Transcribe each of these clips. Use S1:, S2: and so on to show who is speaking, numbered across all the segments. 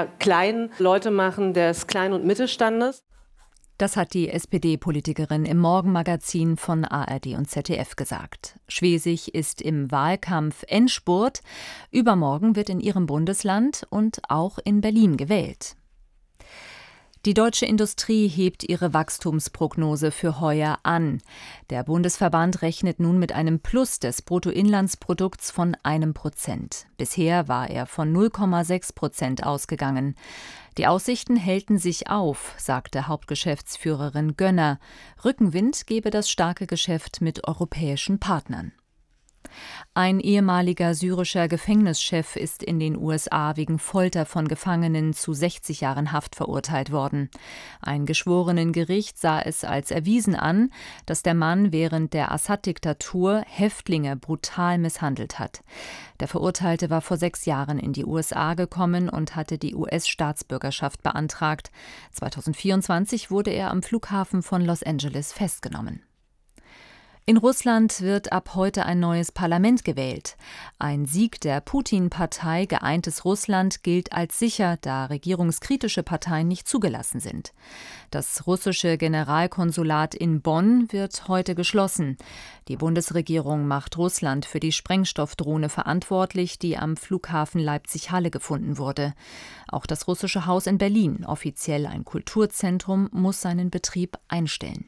S1: der kleinen Leute machen, des Klein- und Mittelstandes.
S2: Das hat die SPD-Politikerin im Morgenmagazin von ARD und ZDF gesagt. Schwesig ist im Wahlkampf Endspurt. Übermorgen wird in ihrem Bundesland und auch in Berlin gewählt. Die deutsche Industrie hebt ihre Wachstumsprognose für heuer an. Der Bundesverband rechnet nun mit einem Plus des Bruttoinlandsprodukts von 1%. Bisher war er von 0,6% ausgegangen. Die Aussichten hellten sich auf, sagte Hauptgeschäftsführerin Gönner. Rückenwind gebe das starke Geschäft mit europäischen Partnern. Ein ehemaliger syrischer Gefängnischef ist in den USA wegen Folter von Gefangenen zu 60 Jahren Haft verurteilt worden. Ein Geschworenengericht sah es als erwiesen an, dass der Mann während der Assad-Diktatur Häftlinge brutal misshandelt hat. Der Verurteilte war vor 6 Jahren in die USA gekommen und hatte die US-Staatsbürgerschaft beantragt. 2024 wurde er am Flughafen von Los Angeles festgenommen. In Russland wird ab heute ein neues Parlament gewählt. Ein Sieg der Putin-Partei Geeintes Russland gilt als sicher, da regierungskritische Parteien nicht zugelassen sind. Das russische Generalkonsulat in Bonn wird heute geschlossen. Die Bundesregierung macht Russland für die Sprengstoffdrohne verantwortlich, die am Flughafen Leipzig-Halle gefunden wurde. Auch das russische Haus in Berlin, offiziell ein Kulturzentrum, muss seinen Betrieb einstellen.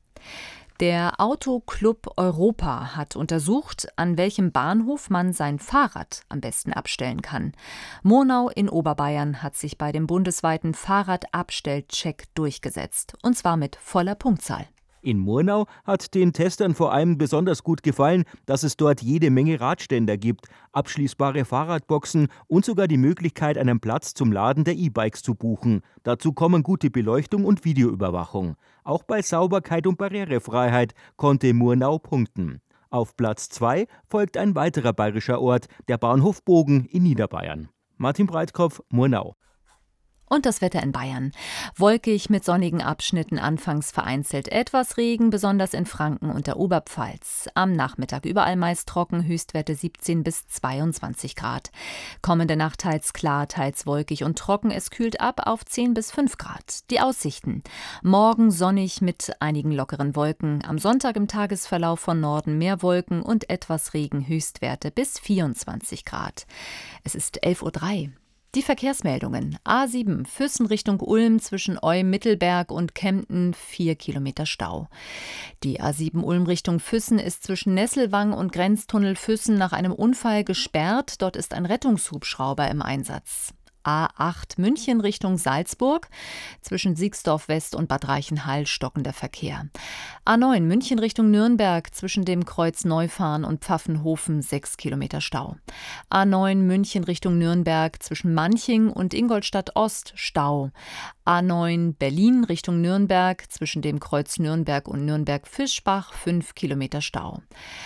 S2: Der Autoclub Europa hat untersucht, an welchem Bahnhof man sein Fahrrad am besten abstellen kann. Murnau in Oberbayern hat sich bei dem bundesweiten Fahrradabstellcheck durchgesetzt, und zwar mit voller Punktzahl.
S3: In Murnau hat den Testern vor allem besonders gut gefallen, dass es dort jede Menge Radständer gibt, abschließbare Fahrradboxen und sogar die Möglichkeit, einen Platz zum Laden der E-Bikes zu buchen. Dazu kommen gute Beleuchtung und Videoüberwachung. Auch bei Sauberkeit und Barrierefreiheit konnte Murnau punkten. Auf Platz 2 folgt ein weiterer bayerischer Ort, der Bahnhof Bogen in Niederbayern. Martin Breitkopf, Murnau.
S2: Und das Wetter in Bayern. Wolkig mit sonnigen Abschnitten, anfangs vereinzelt etwas Regen, besonders in Franken und der Oberpfalz. Am Nachmittag überall meist trocken, Höchstwerte 17 bis 22 Grad. Kommende Nacht teils klar, teils wolkig und trocken. Es kühlt ab auf 10 bis 5 Grad. Die Aussichten. Morgen sonnig mit einigen lockeren Wolken. Am Sonntag im Tagesverlauf von Norden mehr Wolken und etwas Regen, Höchstwerte bis 24 Grad. Es ist 11:03 Uhr. Die Verkehrsmeldungen. A7 Füssen Richtung Ulm zwischen Eu-Mittelberg und Kempten 4 Kilometer Stau. Die A7 Ulm Richtung Füssen ist zwischen Nesselwang und Grenztunnel Füssen nach einem Unfall gesperrt. Dort ist ein Rettungshubschrauber im Einsatz. A8 München Richtung Salzburg. Zwischen Siegsdorf West und Bad Reichenhall stockender Verkehr. A9 München Richtung Nürnberg zwischen dem Kreuz Neufahren und Pfaffenhofen 6 Kilometer Stau. A9 München Richtung Nürnberg zwischen Manching und Ingolstadt Ost Stau. A9 Berlin Richtung Nürnberg zwischen dem Kreuz Nürnberg und Nürnberg-Fischbach 5 Kilometer Stau.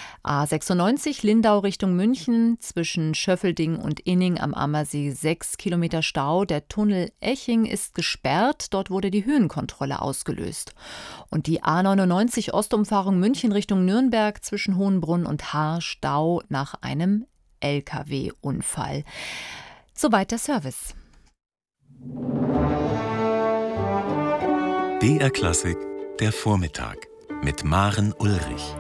S2: A96 Lindau Richtung München zwischen Schöffelding und Inning am Ammersee 6 Kilometer Stau. Der Tunnel Eching ist gesperrt, dort wurde die Höhenkontrolle ausgelöst. Und die A99 Ostumfahrung München Richtung Nürnberg zwischen Hohenbrunn und Haar Stau nach einem LKW-Unfall. Soweit der Service.
S4: BR Klassik, der Vormittag mit Maren Ulrich.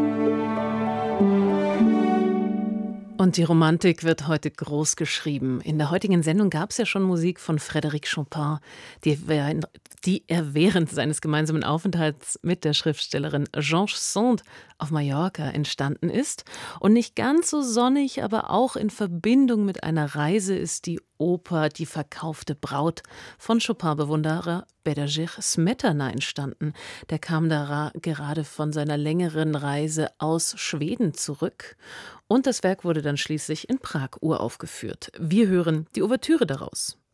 S5: Und die Romantik wird heute groß geschrieben. In der heutigen Sendung gab es ja schon Musik von Frédéric Chopin, die er während seines gemeinsamen Aufenthalts mit der Schriftstellerin Georges Sand auf Mallorca entstanden ist. Und nicht ganz so sonnig, aber auch in Verbindung mit einer Reise ist die Oper Die verkaufte Braut von Chopin-Bewunderer Bedřich Smetana entstanden. Der kam da gerade von seiner längeren Reise aus Schweden zurück. Und das Werk wurde dann schließlich in Prag uraufgeführt. Wir hören die Ouvertüre daraus.